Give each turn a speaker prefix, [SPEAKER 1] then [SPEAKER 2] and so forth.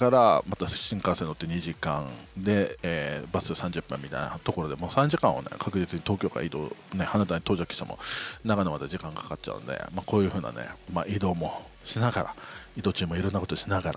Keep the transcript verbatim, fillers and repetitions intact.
[SPEAKER 1] からまた新幹線乗ってにじかんで、えー、バスでさんじゅっぷんみたいなところでもうさんじかんを、ね、確実に東京から移動、ね、羽田に到着しても長野まで時間かかっちゃうんで、まあ、こういう風なね、まあ、移動もしながら移動中もいろんなことしなが